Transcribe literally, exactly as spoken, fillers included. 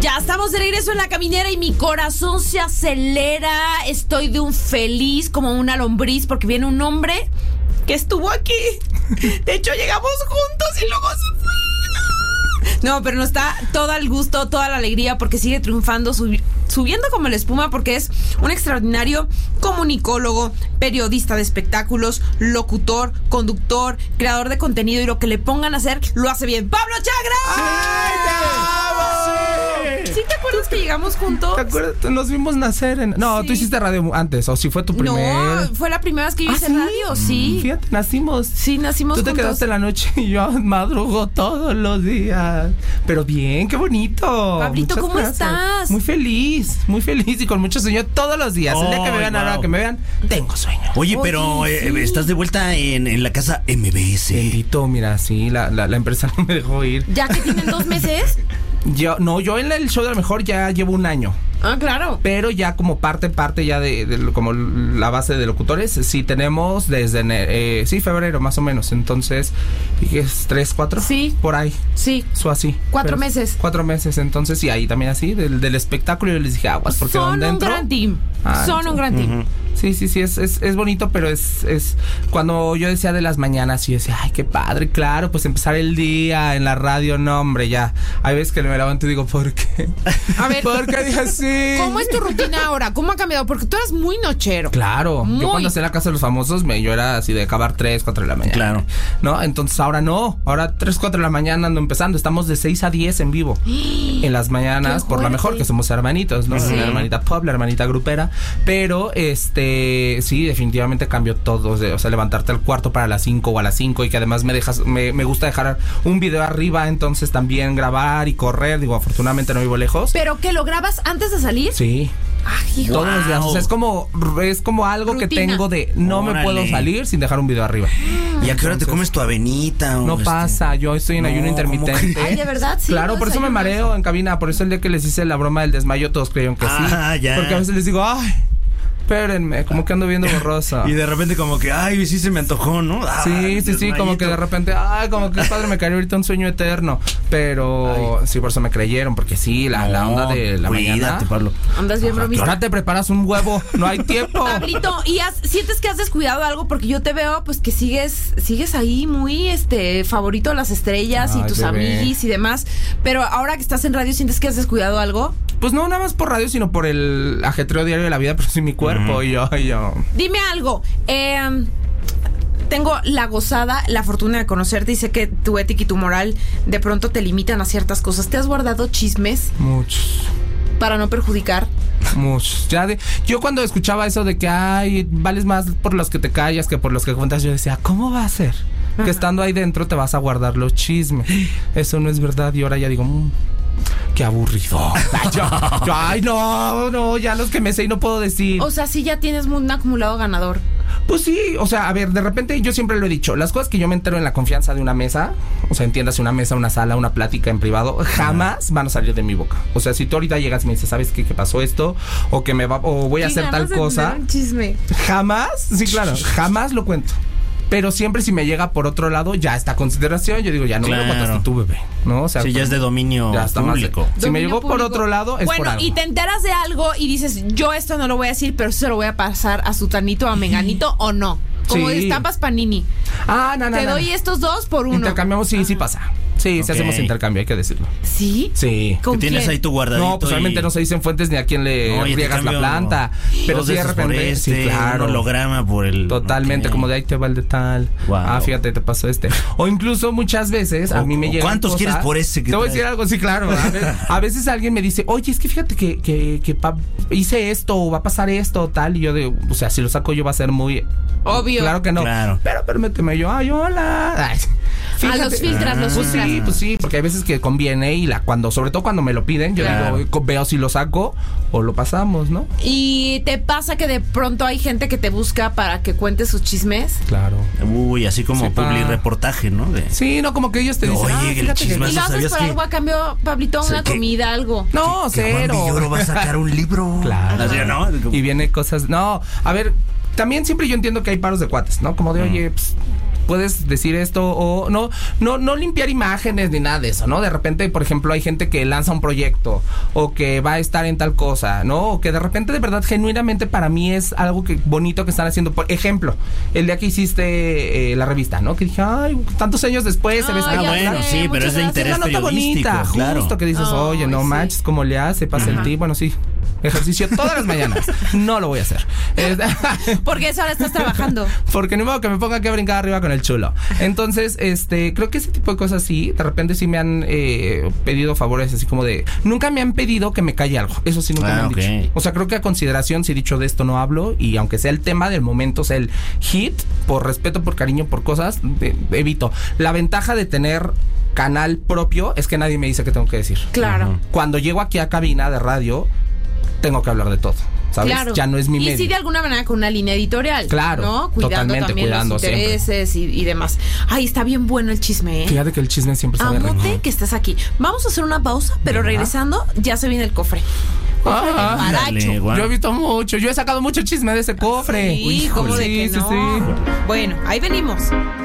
Ya estamos de regreso en La Caminera y mi corazón se acelera. Estoy de un feliz como una lombriz porque viene un hombre que estuvo aquí. De hecho, llegamos juntos y luego se fue. No, pero no está todo el gusto, toda la alegría porque sigue triunfando, subi- subiendo como la espuma porque es un extraordinario comunicólogo, periodista de espectáculos, locutor, conductor, creador de contenido y lo que le pongan a hacer lo hace bien. ¡Pablo Chagra! ¡Ay, te amo! ¿Sí te acuerdas que llegamos juntos? ¿Te acuerdas? Nos vimos nacer en... No, sí. Tú hiciste radio antes, o si fue tu primer... No, fue la primera vez que yo ¿Ah, hice sí? radio, sí. Fíjate, nacimos. Sí, nacimos Tú te juntos. quedaste en la noche y yo madrugo todos los días. Pero bien, qué bonito. Pablito, Muchas ¿cómo gracias. estás? Muy feliz, muy feliz y con mucho sueño todos los días. El día que me vean, wow. ahora que me vean, tengo sueño. Oye, Oye, pero sí. eh, estás de vuelta en, en la casa M B S. Bendito, mira, sí, la, la, la empresa no me dejó ir. ¿Ya que tienen dos meses? Yo, no, yo en el show de la mejor ya llevo un año. Ah, claro. Pero ya como parte, parte ya de, de como la base de locutores, sí tenemos desde, eh, sí, febrero más o menos. Entonces, ¿qué es? ¿Tres, cuatro? Sí. Por ahí. Sí. Su así. Cuatro Pero, meses. Cuatro meses, entonces, y ahí también así, del, del espectáculo, yo les dije aguas, porque Son donde un entro... gran team. Ah, Son un gran team. Uh-huh. Sí, sí, sí, es, es, es bonito, pero es, es cuando yo decía de las mañanas, yo decía, ay, qué padre, claro, pues empezar el día en la radio, no, hombre, ya. Hay veces que me levanto y digo, ¿por qué? A ver, ¿por qué dije así? ¿cómo es tu rutina ahora? ¿Cómo ha cambiado? Porque tú eres muy nochero. Claro, Muy. yo cuando hacía la casa de los famosos, me, yo era así de acabar tres, cuatro de la mañana. Claro. ¿No? Entonces ahora no, ahora tres, cuatro de la mañana ando empezando, estamos de seis a diez en vivo. En las mañanas, Qué por la fuerte. mejor, que somos hermanitos, ¿no? Sí. La hermanita pop, la hermanita grupera. Pero, este, sí, definitivamente cambió todo. O sea, levantarte al cuarto para las cinco o a las cinco y que además me dejas, me, me gusta dejar un video arriba, entonces también grabar y correr. Digo, afortunadamente no vivo lejos. ¿Pero qué, lo grabas antes de salir? Sí. Ay, hijo. Todos los días. O sea, es como, es como algo Rutina. que tengo de no me Órale. puedo salir sin dejar un video arriba. ¿Y a qué hora te Entonces, comes tu avenita? o No este? pasa, yo estoy en No, ayuno ¿cómo intermitente. Ay, de verdad, sí. Claro, no por eso me desayunas. mareo en cabina. Por eso el día que les hice la broma del desmayo, todos creyeron que Ah, sí. ya. Porque a veces les digo, ay, espérenme, como que ando viendo borrosa. Y de repente como que, ay, sí se me antojó, ¿no? Sí, Ay, sí, sí, como que de desmayito. repente, ay, como que padre, me cayó ahorita un sueño eterno. Pero sí, por eso me creyeron, porque sí, la, la onda de la cuídate, mañana. Pablo. Andas bien bromista. Ahora te preparas un huevo, no hay tiempo. Pablito, ¿y has- sientes que has descuidado algo? Porque yo te veo, pues, que sigues sigues ahí muy, este, favorito de las estrellas Ay, y tus bebé. amiguis y demás. Pero ahora que estás en radio, ¿sientes que has descuidado algo? Pues no nada más por radio, sino por el ajetreo diario de la vida, pero sí mi cuerpo. Uh-huh. Y yo, y yo. Dime algo. Eh, tengo la gozada, la fortuna de conocerte y sé que tu ética y tu moral de pronto te limitan a ciertas cosas. ¿Te has guardado chismes Muchos. para no perjudicar? Muchos. Ya de, yo cuando escuchaba eso de que ay, vales más por los que te callas que por los que cuentas, yo decía, ¿cómo va a ser? Que estando ahí dentro te vas a guardar los chismes. Eso no es verdad. Y ahora ya digo, mmm, qué aburrido. Ay, yo, yo, ay, no, no, ya los que me sé y no puedo decir. O sea, sí ya tienes un acumulado ganador. Pues sí, o sea, a ver, de repente yo siempre lo he dicho, las cosas que yo me entero en la confianza de una mesa, o sea, entiéndase una mesa, una sala, una plática en privado, jamás van a salir de mi boca. O sea, si tú ahorita llegas y me dices, ¿sabes qué, qué pasó esto? O que me va, o voy a hacer tal cosa. Un chisme. Jamás, sí, claro, jamás lo cuento. Pero siempre si me llega por otro lado, ya esta consideración, yo digo, ya no me lo Claro. contaste tú, bebé, ¿no? O sea, Sí, ya es de dominio ya está más de- público. Si me Dominio llegó por público. otro lado, es bueno, por algo. y te enteras de algo y dices, yo esto no lo voy a decir, pero sí se lo voy a pasar a Sutanito, a Menganito o no. Como Sí. estampas Panini. Ah, no, no, Te no. doy estos dos por uno. Intercambiamos, sí, sí pasa. Sí, Ok. sí hacemos intercambio, hay que decirlo. ¿Sí? Sí. ¿Con Que tienes quién? ahí tu guardadito. No, pues obviamente y- no se dicen fuentes ni a quién le No, y te riegas la cambio planta. Pero dos sí de esos por repente. este, sí, claro. un holograma por el. Totalmente, Ok. como de ahí te va el de tal. Wow. Ah, fíjate, te pasó este. O incluso muchas veces a O- mí me o llegan ¿cuántos cosas- quieres por ese que Te voy a traes? decir algo, sí, claro. A veces, a veces alguien me dice, oye, es que fíjate que, que, que pa- hice esto o va a pasar esto o tal. Y yo de, o sea, si lo saco yo va a ser muy... Obvio. Claro que no. Claro. Pero permíteme yo, ay, hola. Ay, Ah, los filtras, los pues filtras. sí, pues sí, porque hay veces que conviene y la cuando, sobre todo cuando me lo piden, yo Claro. digo, co- veo si lo saco o lo pasamos, ¿no? ¿Y te pasa que de pronto hay gente que te busca para que cuentes sus chismes? Claro. Uy, así como Sí, pa. publi reportaje, ¿no? De- Sí, no, como que ellos te dicen, Oye, ah, el fíjate que- chisme- ¿Y lo haces ¿sabías por que- algo a cambio, Pablito? O sea, ¿Una que- comida, algo? No, que Juan cero. Villoro va a sacar un libro. Claro. Así, ¿no? Y viene cosas. No, a ver, también siempre yo entiendo que hay paros de cuates, ¿no? Como de, oye, pues, puedes decir esto o no, no, no limpiar imágenes ni nada de eso, ¿no? De repente, por ejemplo, hay gente que lanza un proyecto o que va a estar en tal cosa, ¿no? O que de repente, de verdad, genuinamente para mí es algo que bonito que están haciendo. Por ejemplo, el día que hiciste eh, la revista, ¿no? Que dije, ay, tantos años después se ve. Ah, bueno, sé, sí, pero muchas es de gracias. interés Una nota periodístico, bonita, claro. justo que dices, Ay, oye, no sí. manches, ¿cómo le hace? Pasa el ti. Bueno, sí, ejercicio todas las mañanas. No lo voy a hacer. Es- Porque eso ahora estás trabajando. Porque ni modo que me ponga aquí a brincar arriba con el chulo. Entonces, este, creo que ese tipo de cosas sí, de repente sí me han eh, pedido favores así como de, nunca me han pedido que me calle algo. Eso sí nunca Ah, me han ok. dicho. O sea, creo que a consideración si he dicho de esto no hablo y aunque sea el tema del momento, sea el hit, por respeto, por cariño, por cosas, de- evito. La ventaja de tener canal propio es que nadie me dice qué tengo que decir. Claro. Cuando llego aquí a cabina de radio, tengo que hablar de todo, ¿sabes? Claro. Ya no es mi y medio. sí, de alguna manera con una línea editorial. Claro, ¿no? Cuidando totalmente, también cuidando los siempre. intereses y, y demás. Ay, está bien bueno el chisme, ¿eh? Fíjate que el chisme siempre sabe rico. Amote que estás aquí. Vamos a hacer una pausa, pero Venga. regresando, ya se viene el cofre. Cofre de Ah, Baracho. ándale, guau. Yo he visto mucho, yo he sacado mucho chisme de ese cofre. Sí, ¿cómo de que sí, no? sí. Bueno, ahí venimos.